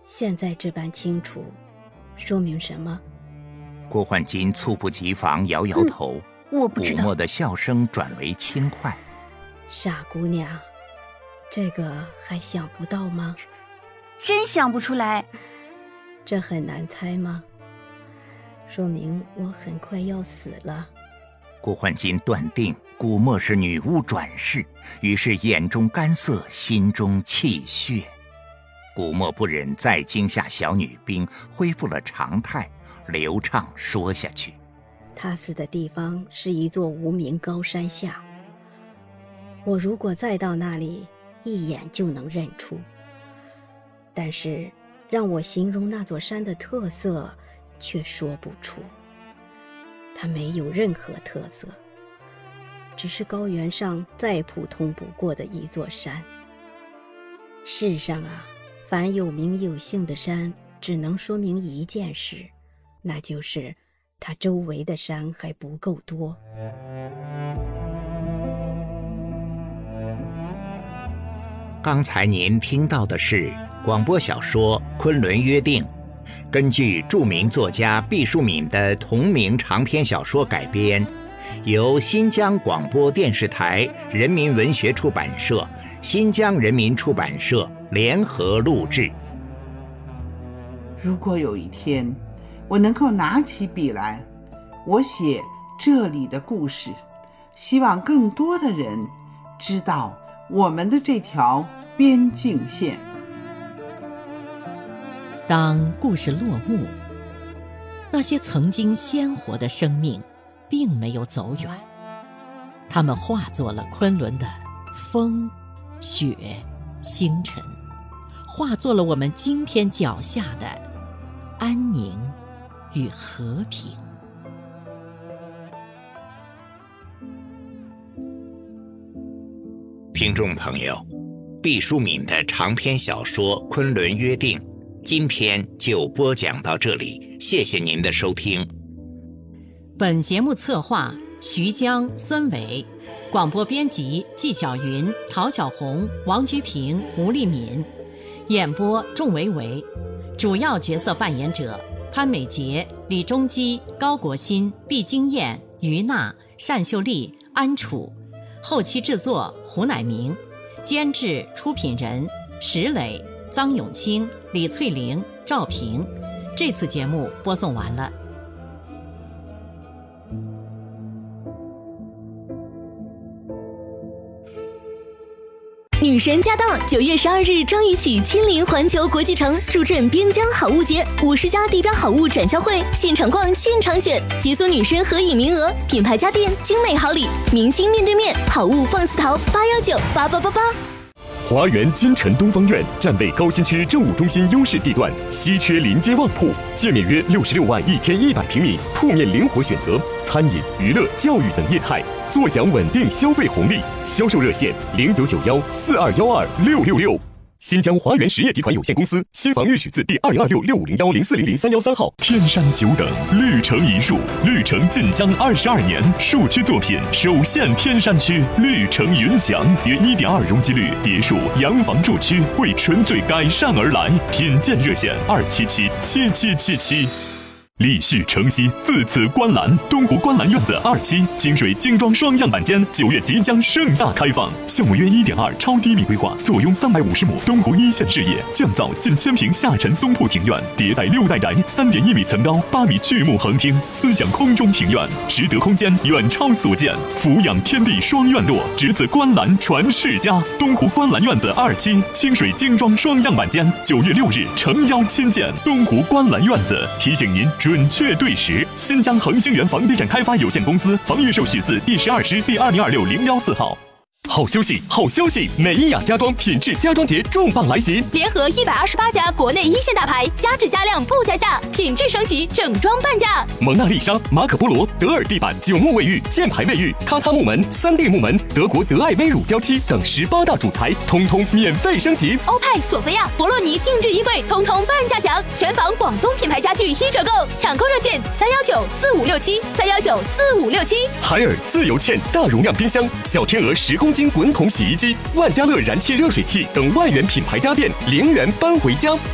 现在这般清楚，说明什么？ 郭焕金猝不及防摇摇头， 我不知道。 古墨的笑声转为轻快。 傻姑娘，这个还想不到吗？ 真想不出来。 这很难猜吗？说明我很快要死了。 郭焕金断定古墨是女巫转世，于是眼中干涩，心中气血。古墨不忍再惊吓小女兵，恢复了常态，流畅说下去。 他死的地方是一座无名高山下，我如果再到那里，一眼就能认出。但是让我形容那座山的特色，却说不出。它没有任何特色，只是高原上再普通不过的一座山。世上啊，凡有名有姓的山，只能说明一件事，那就是它周围的山还不够多。 刚才您听到的是广播小说《昆仑约定》，根据著名作家毕淑敏的同名长篇小说改编，由新疆广播电视台人民文学出版社、新疆人民出版社联合录制。 如果有一天我能够拿起笔来，我写这里的故事，希望更多的人知道我们的这条边境线。 当故事落幕，那些曾经鲜活的生命并没有走远，它们化作了昆仑的风、雪、星辰，化作了我们今天脚下的安宁与和平。 听众朋友，毕淑敏的长篇小说《昆仑约定》今天就播讲到这里，谢谢您的收听。 本节目策划徐江、孙伟，广播编辑纪晓云、陶小红、王居平、吴丽敏，演播仲维维，主要角色扮演者潘美杰、李中基、高国新、毕金燕、于娜、单秀丽、安楚，后期制作胡乃明，监制出品人石磊、臧永清、李翠玲、赵平。这次节目播送完了。 女神驾到！9月12日张宇起亲临环球国际城，助阵边疆好物节，50家地标好物展销会，现场逛现场选，解锁女神合影名额，品牌家电精美好礼，明星面对面，好物放肆淘8198888。 华园金城东方苑站位高新区政务中心优势地段，稀缺临街旺铺，界面约66万1天100平米，铺面灵活选择，餐饮、娱乐、教育等业态，坐享稳定消费红利。销售热线099142126666。新疆华源实业集团有限公司，新房预许字第226650104003113号。天山久等，绿城一树，绿城晋江22年，树区作品首现天山区，绿城云祥约1.2容积率别墅洋房住区，为纯粹改善而来。品鉴热线2777777。立旭城西，自此观澜，东湖观澜院子2期清水精装双样板间9月即将盛大开放，项目约1.2超低密规划，坐拥350亩东湖一线视野，降噪近1000平下沉松铺庭院，迭代6代宅，3.1米层高，8米巨木横厅，思想空中庭院，实得空间远超所见，俯仰天地双院落，值此观澜传世家。东湖观澜院子2期清水精装双样板间9月6日诚邀亲见。东湖观澜院子提醒您准确对时。新疆恒星源房地产开发有限公司房预售许字第12师第2026014号。好消息，好消息！美雅家装品质家装节重磅来袭， 联合128家国内一线大牌，加质加量不加价，品质升级，整装半价。 蒙娜丽莎、马可波罗、德尔地板9木卫浴、箭牌卫浴、榻榻木门、3D 木门、德国德艾薇乳胶漆等18大主材，通通免费升级。 欧派、索菲亚、博洛尼定制衣柜，通通半价享。全房广东品牌家具1折购，抢购热线3194567，3194567。 海尔自由茜大容量冰箱、小天鹅10公斤滚筒洗衣机、万家乐燃气热水器等万元品牌家电，0元搬回家。